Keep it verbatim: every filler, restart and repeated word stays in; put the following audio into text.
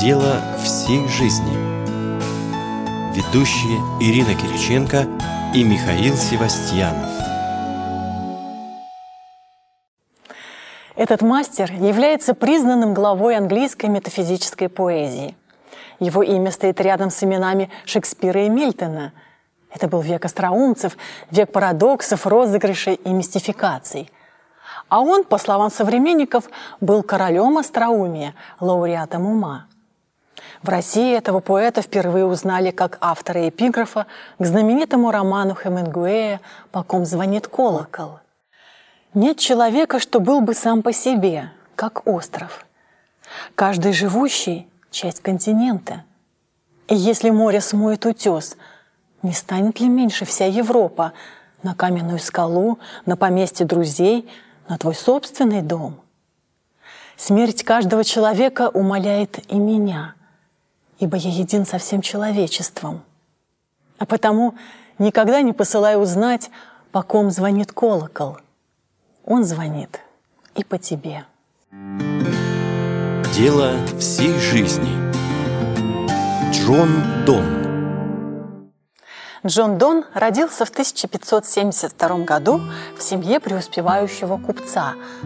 Дело всей жизни. Ведущие Ирина Кириченко и Михаил Севастьянов. Этот мастер является признанным главой английской метафизической поэзии. Его имя стоит рядом с именами Шекспира и Мильтона. Это был век остроумцев, век парадоксов, розыгрышей и мистификаций. А он, по словам современников, был королем остроумия, лауреатом ума. В России этого поэта впервые узнали как автора эпиграфа к знаменитому роману Хемингуэя «По ком звонит колокол». Нет человека, что был бы сам по себе, как остров. Каждый живущий — часть континента. И если море смоет утес, не станет ли меньше вся Европа на каменную скалу, на поместье друзей, на твой собственный дом? Смерть каждого человека умаляет и меня, ибо я един со всем человечеством. А потому никогда не посылай узнать, по ком звонит колокол. Он звонит и по тебе. Дело всей жизни. Джон Донн. Джон Донн родился в тысяча пятьсот семьдесят втором году в семье преуспевающего купца,